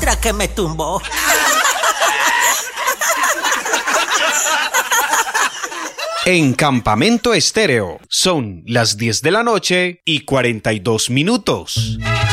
otra que me tumbó. En Campamento Estéreo son las 10 de la noche y 42 minutos.